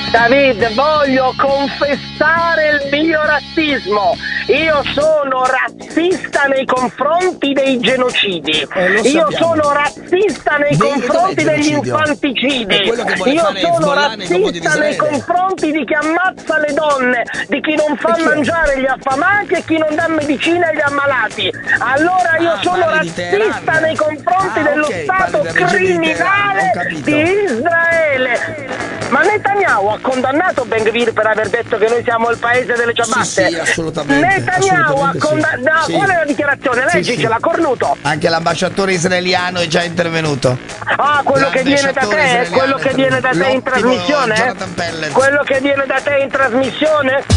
David, voglio confessare il mio razzismo. Io sono razzista nei confronti dei genocidi. Io sono razzista nei confronti degli infanticidi. Io sono razzista nei confronti di chi ammazza le donne, di chi non fa mangiare gli affamati e chi non dà medicina agli ammalati. Allora io sono razzista nei confronti dello Stato criminale di Israele. Ma Netanyahu ha condannato Ben Gvir per aver detto che noi siamo il paese delle ciabatte? Sì, assolutamente. Netanyahu ha condannato. Sì. Qual è la dichiarazione? Leggicela, cornuto. Anche l'ambasciatore israeliano è già intervenuto. Ah, quello che viene da te? Quello che viene da te in trasmissione? Jonathan Pellet. Quello che viene da te in trasmissione?